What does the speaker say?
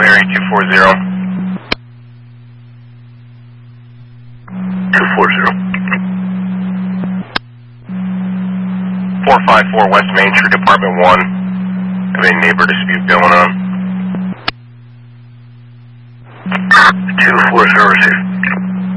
Mary 240. 240. 454 West Main Street, Department 1. Have a neighbor dispute going on. 240 received.